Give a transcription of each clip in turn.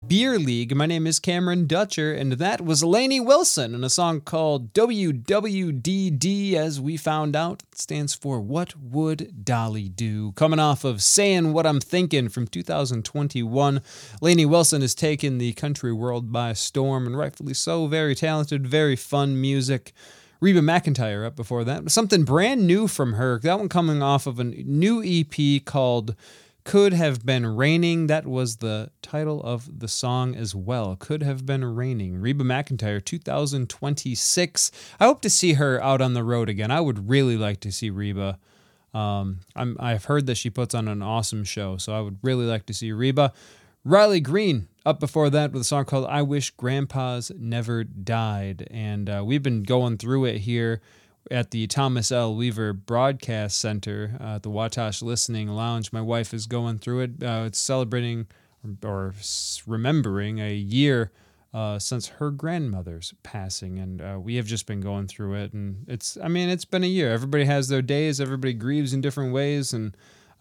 Beer League. My name is Cameron Dutcher, and that was Lainey Wilson in a song called WWDD, as we found out. It stands for What Would Dolly Do? Coming off of Saying What I'm Thinking from 2021. Lainey Wilson has taken the country world by storm, and rightfully so. Very talented, very fun music. Reba McEntire up before that. Something brand new from her. That one coming off of a new EP called Could Have Been Raining. That was the title of the song as well. Could Have Been Raining. Reba McEntire, 2026. I hope to see her out on the road again. I would really like to see Reba. I've heard that she puts on an awesome show, so I would really like to see Reba. Riley Green up before that with a song called I Wish Grandpas Never Died. And we've been going through it here at the Thomas L. Weaver Broadcast Center at the Watash Listening Lounge. My wife is going through it. It's celebrating or remembering a year since her grandmother's passing, and we have just been going through it. And it's been a year. Everybody has their days. Everybody grieves in different ways, and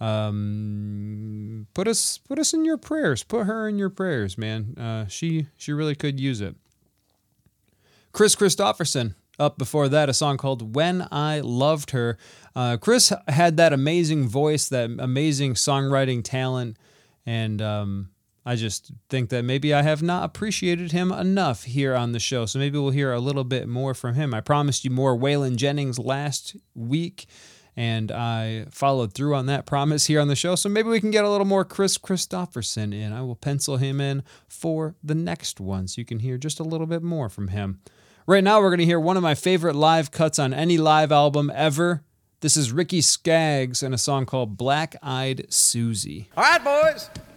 put us in your prayers. Put her in your prayers, man. She really could use it. Chris Christopherson. Up before that, a song called When I Loved Her. Chris had that amazing voice, that amazing songwriting talent, and I just think that maybe I have not appreciated him enough here on the show, so maybe we'll hear a little bit more from him. I promised you more Waylon Jennings last week, and I followed through on that promise here on the show, so maybe we can get a little more Chris Christopherson in. I will pencil him in for the next one, so you can hear just a little bit more from him. Right now, we're going to hear one of my favorite live cuts on any live album ever. This is Ricky Skaggs and a song called Black Eyed Susie. All right, boys.